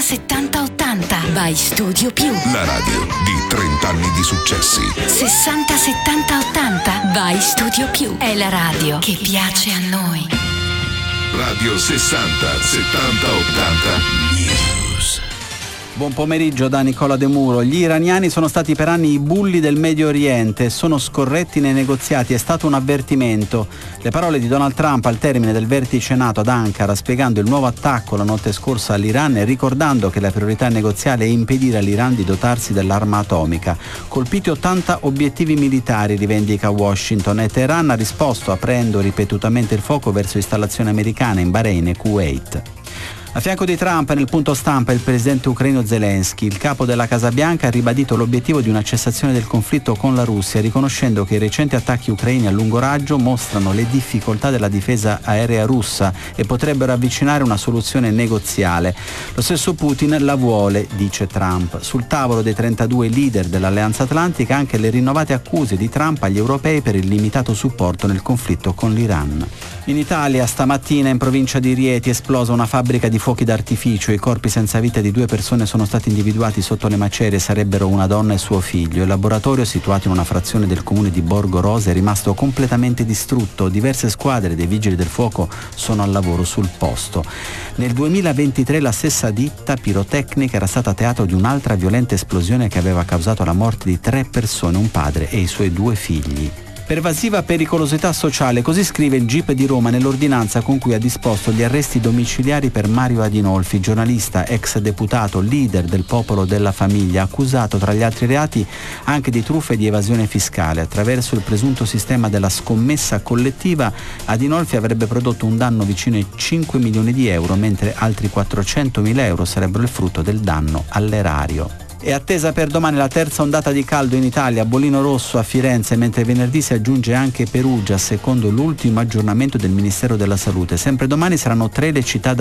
70 80 by Studio Più. La radio di 30 anni di successi. 60 70 80 by Studio Più. È la radio che piace a noi. Radio 60 70 80 News. Buon pomeriggio da Nicola De Muro. Gli iraniani sono stati per anni i bulli del Medio Oriente, sono scorretti nei negoziati, è stato un avvertimento. Le parole di Donald Trump al termine del vertice NATO ad Ankara, spiegando il nuovo attacco la notte scorsa all'Iran e ricordando che la priorità negoziale è impedire all'Iran di dotarsi dell'arma atomica. Colpiti 80 obiettivi militari, rivendica Washington, e Teheran ha risposto aprendo ripetutamente il fuoco verso installazioni americane in Bahrain e Kuwait. A fianco di Trump nel punto stampa il presidente ucraino Zelensky. Il capo della Casa Bianca ha ribadito l'obiettivo di una cessazione del conflitto con la Russia, riconoscendo che i recenti attacchi ucraini a lungo raggio mostrano le difficoltà della difesa aerea russa e potrebbero avvicinare una soluzione negoziale. Lo stesso Putin la vuole, dice Trump. Sul tavolo dei 32 leader dell'Alleanza Atlantica anche le rinnovate accuse di Trump agli europei per il limitato supporto nel conflitto con l'Iran. In Italia stamattina in provincia di Rieti è esplosa una fabbrica di fuochi d'artificio. I corpi senza vita di 2 persone sono stati individuati sotto le macerie, sarebbero una donna e suo figlio. Il laboratorio, situato in una frazione del comune di Borgo Rosa, è rimasto completamente distrutto. Diverse squadre dei vigili del fuoco sono al lavoro sul posto. Nel 2023 la stessa ditta pirotecnica era stata teatro di un'altra violenta esplosione che aveva causato la morte di 3 persone, un padre e i suoi 2 figli. Pervasiva pericolosità sociale, così scrive il GIP di Roma nell'ordinanza con cui ha disposto gli arresti domiciliari per Mario Adinolfi, giornalista, ex deputato, leader del Popolo della Famiglia, accusato tra gli altri reati anche di truffa e di evasione fiscale. Attraverso il presunto sistema della scommessa collettiva, Adinolfi avrebbe prodotto un danno vicino ai 5 milioni di euro, mentre altri 400.000 euro sarebbero il frutto del danno all'erario. È attesa per domani la terza ondata di caldo in Italia, bollino rosso a Firenze, mentre venerdì si aggiunge anche Perugia, secondo l'ultimo aggiornamento del Ministero della Salute. Sempre domani saranno 3 le città